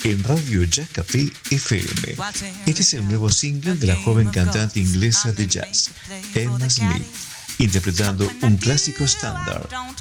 en Radio Jazz Café FM. Este es el nuevo single de la joven cantante inglesa de jazz, Emma Smith, interpretando un clásico estándar,